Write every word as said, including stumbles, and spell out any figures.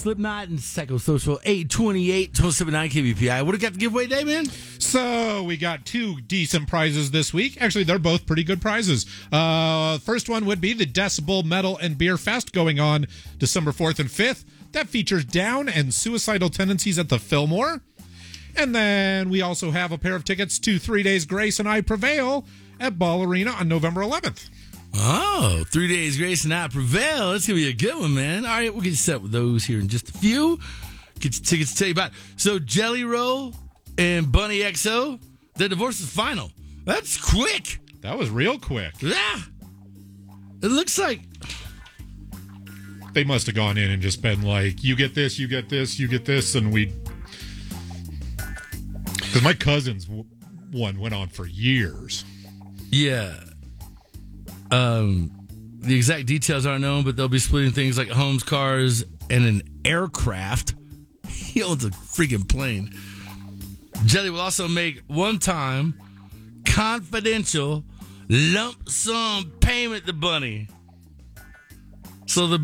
Slipknot and Psychosocial eight twenty-eight, two seventy-nine K B P I. What do we got to give away today, man? So we got two decent prizes this week. Actually, they're both pretty good prizes. Uh, first one would be the Decibel Metal and Beer Fest going on December fourth and fifth. That features Down and Suicidal Tendencies at the Fillmore. And then we also have a pair of tickets to Three Days Grace and I Prevail at Ball Arena on November eleventh. Oh, Three Days Grace and I Prevail. That's going to be a good one, man. All right, we'll get you set with those here in just a few. Get your tickets to tell you about it. So Jelly Roll and Bunny X O, the divorce is final. That's quick. That was real quick. Yeah. It looks like they must have gone in and just been like, you get this, you get this, you get this, and we... Because my cousin's one went on for years. Yeah. Um, the exact details aren't known, but they'll be splitting things like homes, cars, and an aircraft. He owns a freaking plane. Jelly will also make one-time confidential lump sum payment to Bunny. So the